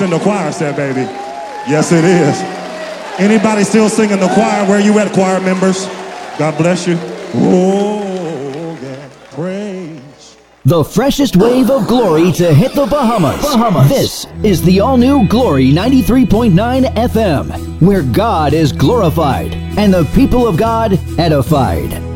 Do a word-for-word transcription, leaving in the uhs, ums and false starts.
in the choir said, baby. Yes, it is. Anybody still singing the choir? Where you at, choir members? God bless you. Oh, yeah. Praise. The freshest wave of glory to hit the Bahamas. Bahamas. This is the all-new Glory ninety-three point nine F M, where God is glorified and the people of God edified.